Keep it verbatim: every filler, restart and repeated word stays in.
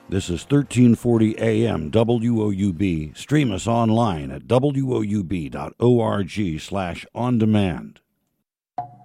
This is thirteen forty A M W O U B. Stream us online at woub dot org slash on demand.